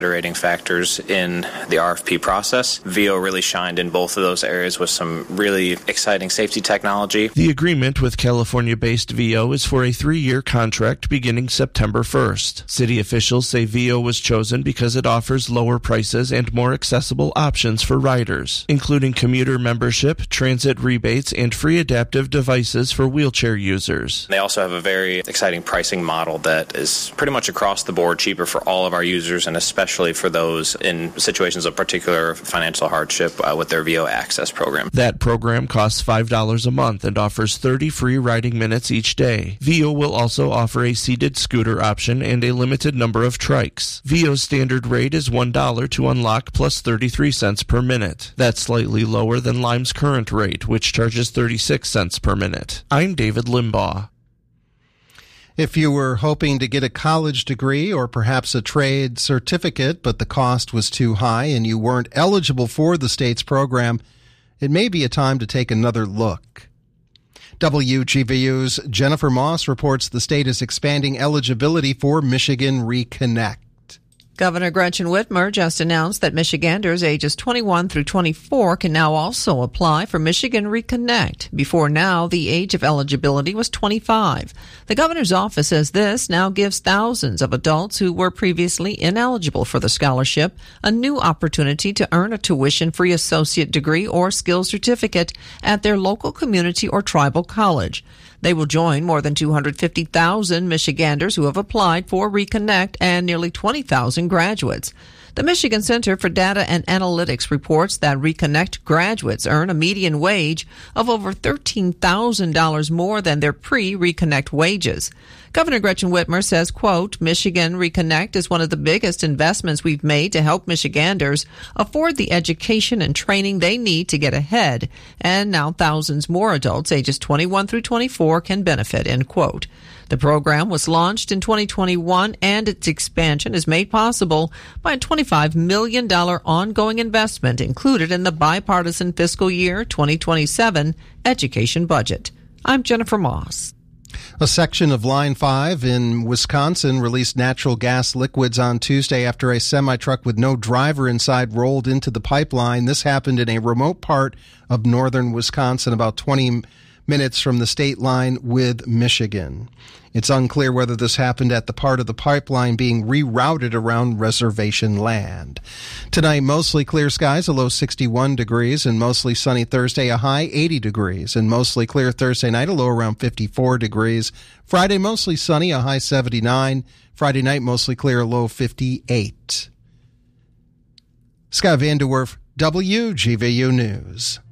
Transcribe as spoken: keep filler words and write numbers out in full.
rating factors in the R F P process. V O really shined in both of those areas with some really exciting safety technology. The agreement with California-based V O is for a three-year contract beginning September first. City officials say V O was chosen because it offers lower prices and more accessible options for riders, including commuter membership, transit rebates, and free adaptive devices for wheelchair users. They also have a very exciting pricing model that is pretty much across the board cheaper for all of our users, and especially for those in situations of particular financial hardship uh, with their V O Access program. That program costs five dollars a month and offers thirty free riding minutes each day. V O will also offer a seated scooter option and a limited number of trikes. V O's standard rate is one dollar to unlock plus thirty-three cents per minute. That's slightly lower than Lime's current rate, which charges thirty-six cents per minute. I'm David Limbaugh. If you were hoping to get a college degree or perhaps a trade certificate, but the cost was too high and you weren't eligible for the state's program, it may be a time to take another look. W G V U's Jennifer Moss reports the state is expanding eligibility for Michigan Reconnect. Governor Gretchen Whitmer just announced that Michiganders ages twenty-one through twenty-four can now also apply for Michigan Reconnect. Before now, the age of eligibility was twenty-five. The governor's office says this now gives thousands of adults who were previously ineligible for the scholarship a new opportunity to earn a tuition-free associate degree or skills certificate at their local community or tribal college. They will join more than two hundred fifty thousand Michiganders who have applied for Reconnect and nearly twenty thousand graduates. The Michigan Center for Data and Analytics reports that Reconnect graduates earn a median wage of over thirteen thousand dollars more than their pre-Reconnect wages. Governor Gretchen Whitmer says, quote, Michigan Reconnect is one of the biggest investments we've made to help Michiganders afford the education and training they need to get ahead. And now thousands more adults ages twenty-one through twenty-four can benefit, end quote. The program was launched in twenty twenty-one, and its expansion is made possible by a twenty-five million dollars ongoing investment included in the bipartisan fiscal year twenty twenty-seven education budget. I'm Jennifer Moss. A section of Line five in Wisconsin released natural gas liquids on Tuesday after a semi-truck with no driver inside rolled into the pipeline. This happened in a remote part of northern Wisconsin, about twenty minutes from the state line with Michigan. It's unclear whether this happened at the part of the pipeline being rerouted around reservation land. Tonight, mostly clear skies, a low sixty-one degrees, and mostly sunny Thursday, a high eighty degrees, and mostly clear Thursday night, a low around fifty-four degrees. Friday, mostly sunny, a high seventy-nine. Friday night, mostly clear, a low fifty-eight. Scott Van Der Werf, W G V U News.